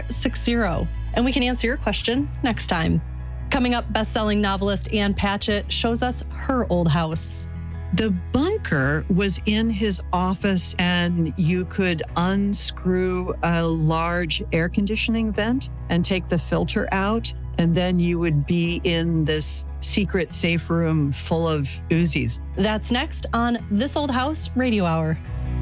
460. And we can answer your question next time. Coming up, best-selling novelist Ann Patchett shows us her old house. The bunker was in his office, and you could unscrew a large air conditioning vent and take the filter out, and then you would be in this secret safe room full of Uzis. That's next on This Old House Radio Hour.